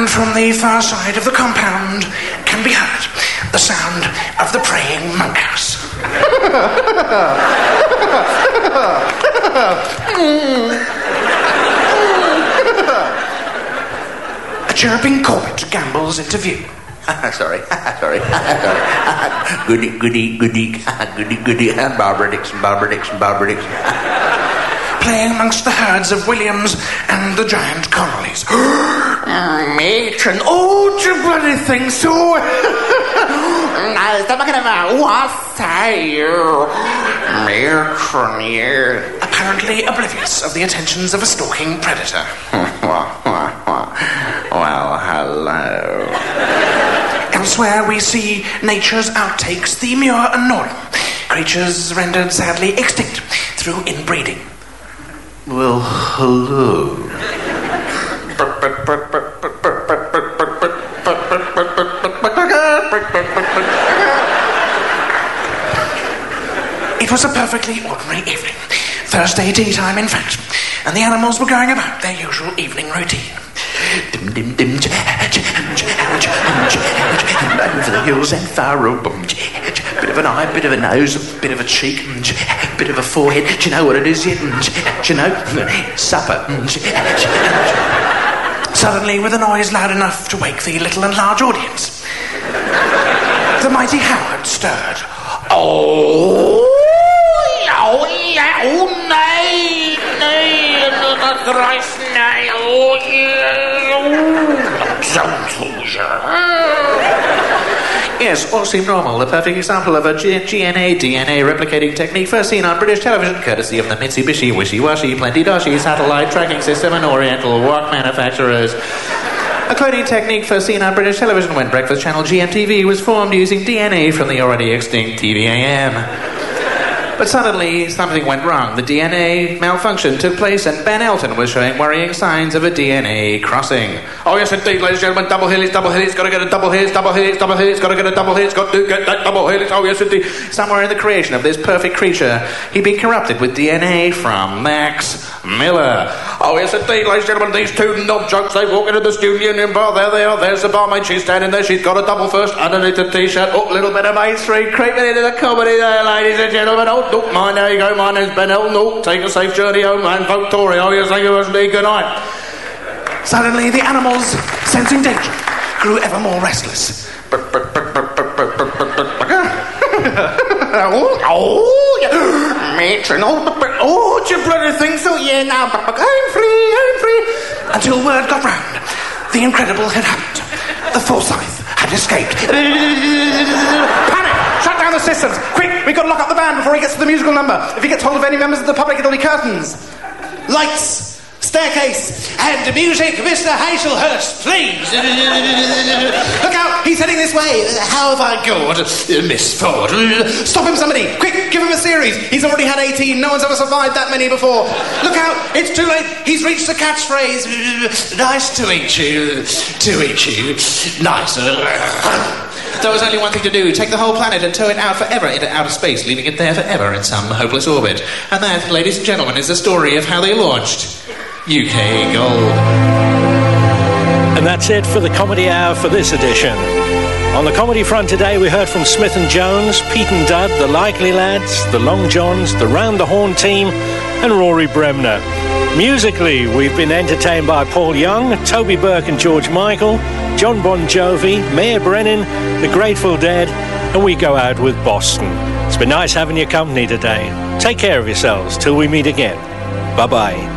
And from the far side of the compound can be heard the sound of the praying monkhouse. A chirping cornet gambols into view. Sorry. Goody. Barbara Dixon. Playing amongst the herds of Williams and the giant Connollys. Matron, oh, do you bloody think so? What say you? Matron, you. Apparently oblivious of the attentions of a stalking predator. Well, hello. Elsewhere we see nature's outtakes, the Muir and Norton, creatures rendered sadly extinct through inbreeding. Well, hello. It was a perfectly ordinary evening. Thursday tea time, in fact, and the animals were going about their usual evening routine. Over the hills and far up. Bit of an eye, bit of a nose, bit of a cheek, bit of a forehead. Do you know what it is yet? Do you know? Supper. Suddenly, with a noise loud enough to wake the little and large audience, the mighty Howard stirred. Yes, all seemed normal. The perfect example of a DNA replicating technique first seen on British television, courtesy of the Mitsubishi Wishy-Washy Plenty-Doshy satellite tracking system and Oriental walk manufacturers. A cloning technique first seen on British television when breakfast channel GMTV was formed using DNA from the already extinct TVAM. But suddenly, something went wrong. The DNA malfunction took place and Ben Elton was showing worrying signs of a DNA crossing. Oh yes indeed, ladies and gentlemen, double helix, gotta get a double helix, gotta get a double helix, got to get that double helix, oh yes indeed. Somewhere in the creation of this perfect creature, he'd been corrupted with DNA from Max Miller. Oh yes indeed, ladies and gentlemen, these two knob jokes, they walk into the student union bar, there they are, there's the barmaid, she's standing there, she's got a double first underneath the t-shirt, oh, little bit of Main Street creeping into the comedy there, ladies and gentlemen, oh, don't mind, there you go, my name's Ben Elton, oh, take a safe journey home and vote Tory, oh yes, thank you, good night. Suddenly the animals, sensing danger, grew ever more restless. Matron, oh, do you bloody think so? Yeah, now, I'm free. Until word got round. The incredible had happened. The Forsyth had escaped. Panic! Shut down the systems! Quick, we've got to lock up the band before he gets to the musical number. If he gets hold of any members of the public, it'll be curtains. Lights! Staircase and music, Mr. Hazelhurst, please. Look out, he's heading this way. How have I got, Miss Ford? Stop him, somebody. Quick, give him a series. He's already had 18. No one's ever survived that many before. Look out, it's too late. He's reached the catchphrase. Nice to meet you. Nice. There was only one thing to do. Take the whole planet and tow it out forever into outer space, leaving it there forever in some hopeless orbit. And that, ladies and gentlemen, is the story of how they launched UK Gold. And that's it for the Comedy Hour for this edition. On the comedy front today, we heard from Smith & Jones, Pete and Dud, the Likely Lads, the Long Johns, the Round the Horn team, and Rory Bremner. Musically, we've been entertained by Paul Young, Toby Burke and George Michael, John Bon Jovi, Mayor Brennan, the Grateful Dead, and we go out with Boston. It's been nice having your company today. Take care of yourselves till we meet again. Bye-bye.